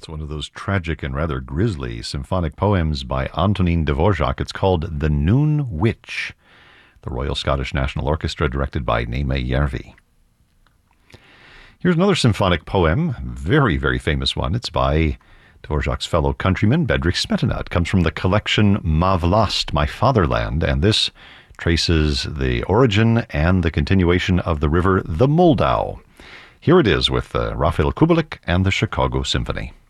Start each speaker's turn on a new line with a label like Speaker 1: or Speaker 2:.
Speaker 1: It's one of those tragic and rather grisly symphonic poems by Antonín Dvořák. It's called The Noon Witch, the Royal Scottish National Orchestra, directed by Naima Järvi. Here's another symphonic poem, very, very famous one. It's by Dvořák's fellow countryman, Bedřich Smetana. It comes from the collection Má vlast, My Fatherland, and this traces the origin and the continuation of the river the Moldau. Here it is with Raphael Kubelik and the Chicago Symphony.